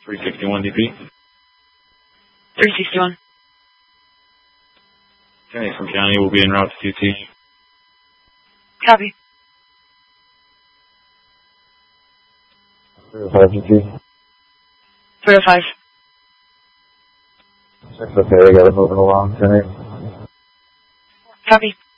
361 DP. 361. Okay, from County, we'll be en route to QT. Copy. 305 GT. 305. Check the ferry, got it moving along. 10-8. Copy.